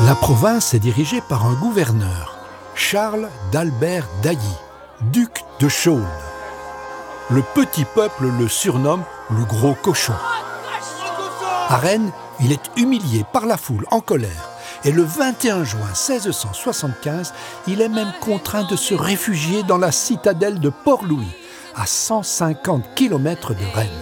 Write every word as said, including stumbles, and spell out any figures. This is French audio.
La province est dirigée par un gouverneur, Charles d'Albert d'Ailly, duc de Chaulnes. Le petit peuple le surnomme le gros cochon. À Rennes, il est humilié par la foule en colère et le vingt et un juin seize cent soixante-quinze, il est même contraint de se réfugier dans la citadelle de Port-Louis, à cent cinquante kilomètres de Rennes.